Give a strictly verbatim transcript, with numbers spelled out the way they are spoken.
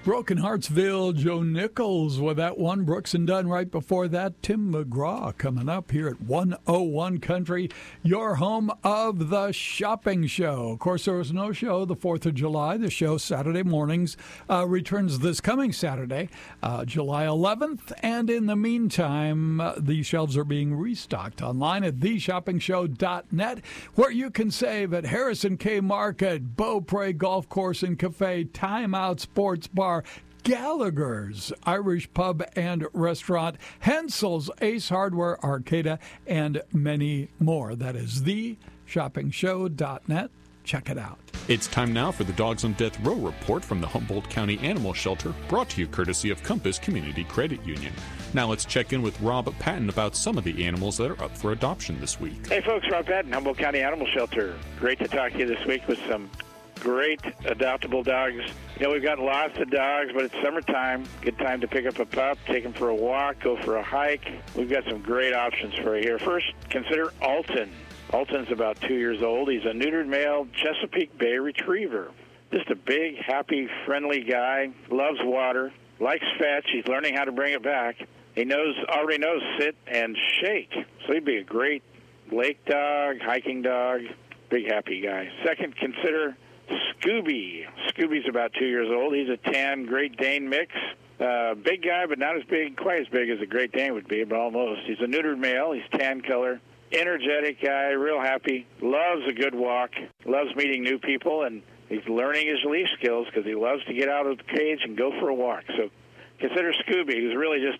Broken Heartsville, Joe Nichols with that one. Brooks and Dunn right before that. Tim McGraw coming up here at one oh one Country, your home of the shopping show. Of course, there was no show the fourth of July. The show Saturday mornings uh, returns this coming Saturday, uh, July eleventh. And in the meantime, uh, the shelves are being restocked online at the shopping show dot net, where you can save at Harrison K Market, Beaupre Golf Course and Cafe, Time Out Sports Bar, Gallagher's Irish Pub and Restaurant, Hensel's Ace Hardware Arcada, and many more. That is the shopping show dot net. Check it out. It's time now for the Dogs on Death Row report from the Humboldt County Animal Shelter, brought to you courtesy of Compass Community Credit Union. Now let's check in with Rob Patton about some of the animals that are up for adoption this week. Hey folks, Rob Patton, Humboldt County Animal Shelter. Great to talk to you this week with some great adoptable dogs. You know, we've got lots of dogs, but it's summertime. Good time to pick up a pup, take him for a walk, go for a hike. We've got some great options for you here. First, consider Alton. Alton's about two years old. He's a neutered male Chesapeake Bay Retriever. Just a big, happy, friendly guy. Loves water. Likes fetch. He's learning how to bring it back. He knows, already knows sit and shake. So he'd be a great lake dog, hiking dog. Big, happy guy. Second, consider Scooby. Scooby's about two years old. He's a tan Great Dane mix. Uh, big guy, but not as big, quite as big as a Great Dane would be, but almost. He's a neutered male. He's tan color. Energetic guy, real happy. Loves a good walk. Loves meeting new people, and he's learning his leash skills because he loves to get out of the cage and go for a walk. So consider Scooby, who's really just